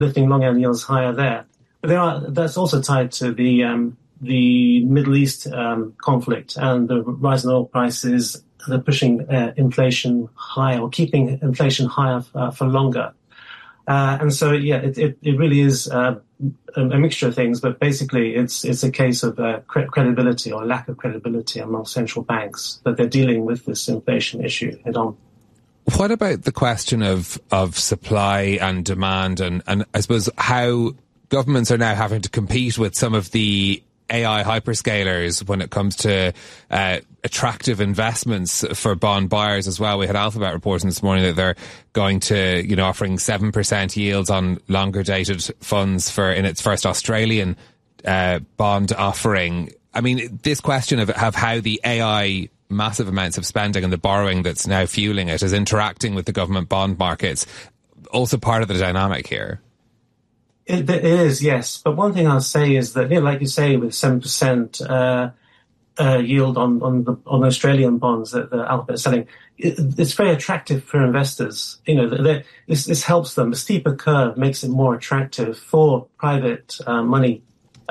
lifting long end yields higher there. But that's also tied to the Middle East conflict and the rise in oil prices. They're pushing inflation high, or keeping inflation higher for longer. And so, it really is a mixture of things, but basically it's a case of credibility or lack of credibility among central banks that they're dealing with this inflation issue head on. What about the question of supply and demand, and I suppose how governments are now having to compete with some of the AI hyperscalers when it comes to attractive investments for bond buyers as well? We had Alphabet reporting this morning that they're going to, offering 7% yields on longer dated funds in its first Australian bond offering. I mean, this question of how the AI massive amounts of spending and the borrowing that's now fueling it is interacting with the government bond markets, also part of the dynamic here. It is, yes. But one thing I'll say is that, like you say, with 7% yield on Australian bonds that the Alphabet is selling, it's very attractive for investors. This helps them. The steeper curve makes it more attractive for private money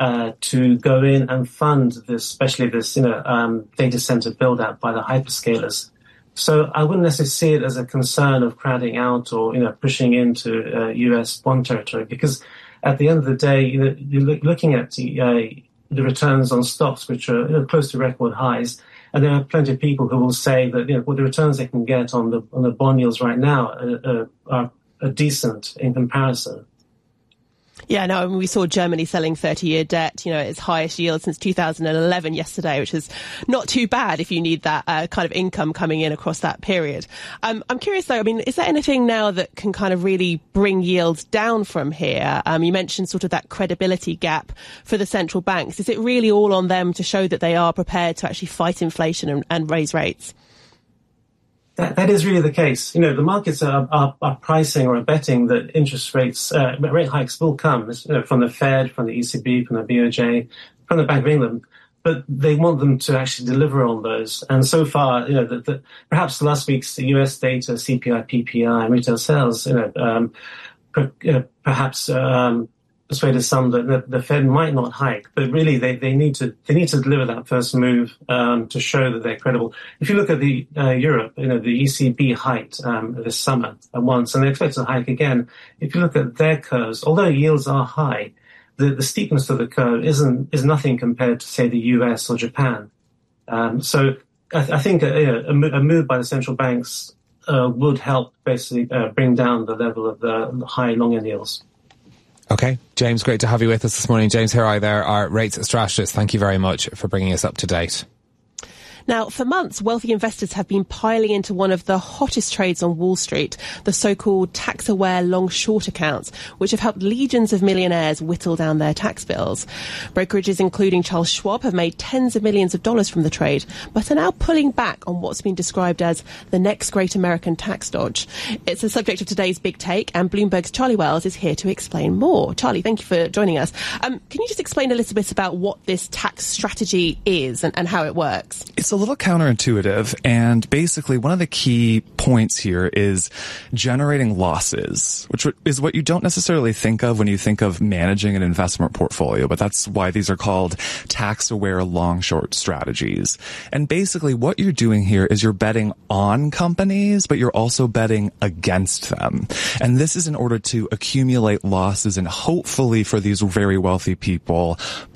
to go in and fund this, especially this, data center build out by the hyperscalers. So I wouldn't necessarily see it as a concern of crowding out or, pushing into US bond territory, because at the end of the day, you're looking at the returns on stocks, which are close to record highs. And there are plenty of people who will say that, the returns they can get on the bond yields right now are decent in comparison. Yeah, no, we saw Germany selling 30-year debt, its highest yield since 2011 yesterday, which is not too bad if you need that kind of income coming in across that period. I'm curious, though, is there anything now that can kind of really bring yields down from here? You mentioned sort of that credibility gap for the central banks. Is it really all on them to show that they are prepared to actually fight inflation and raise rates? That is really the case. The markets are pricing or are betting that interest rates, rate hikes will come from the Fed, from the ECB, from the BOJ, from the Bank of England, but they want them to actually deliver on those. And so far, perhaps last week's US data, CPI, PPI, and retail sales, perhaps persuaded some that the Fed might not hike, but really they need to deliver that first move to show that they're credible. If you look at the Europe, the ECB hiked this summer at once, and they expect to hike again. If you look at their curves, although yields are high, the steepness of the curve is nothing compared to, say, the US or Japan. So I think a move by the central banks would help basically bring down the level of the high long end yields. Okay, James, great to have you with us this morning. James Hirai there, our rates strategist. Thank you very much for bringing us up to date. Now, for months, wealthy investors have been piling into one of the hottest trades on Wall Street, the so-called tax-aware long-short accounts, which have helped legions of millionaires whittle down their tax bills. Brokerages including Charles Schwab have made tens of millions of dollars from the trade, but are now pulling back on what's been described as the next great American tax dodge. It's the subject of today's Big Take, and Bloomberg's Charlie Wells is here to explain more. Charlie, thank you for joining us. Can you just explain a little bit about what this tax strategy is and how it works? It's a little counterintuitive, and basically one of the key points here is generating losses, which is what you don't necessarily think of when you think of managing an investment portfolio, but that's why these are called tax-aware long-short strategies. And basically what you're doing here is you're betting on companies, but you're also betting against them. And this is in order to accumulate losses and hopefully for these very wealthy people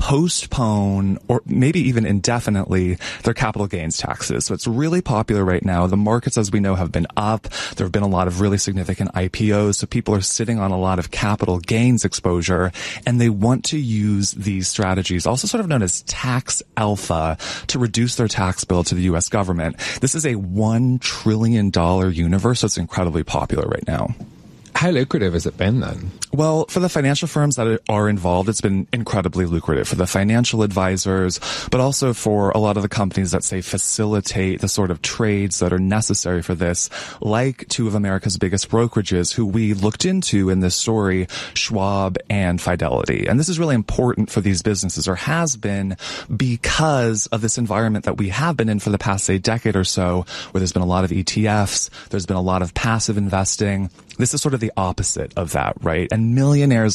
postpone or maybe even indefinitely their capital gains taxes. So it's really popular right now. The markets, as we know, have been up. There have been a lot of really significant IPOs. So people are sitting on a lot of capital gains exposure, and they want to use these strategies, also sort of known as tax alpha, to reduce their tax bill to the U.S. government. This is a $1 trillion universe, so it's incredibly popular right now. How lucrative has it been then? Well, for the financial firms that are involved, it's been incredibly lucrative for the financial advisors, but also for a lot of the companies that, say, facilitate the sort of trades that are necessary for this, like two of America's biggest brokerages who we looked into in this story, Schwab and Fidelity. And this is really important for these businesses, or has been, because of this environment that we have been in for the past, say, decade or so, where there's been a lot of ETFs, there's been a lot of passive investing. This is sort of the opposite of that, right? And millionaires